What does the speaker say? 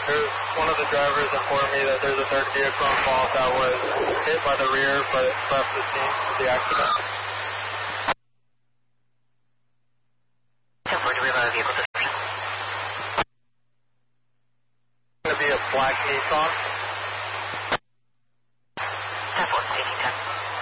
There's one of the drivers informed me that there's a third vehicle involved that was hit by the rear but left the scene of the accident. 10-4, do we have a vehicle description? It's going to be a black Nissan. 10-4, 1810.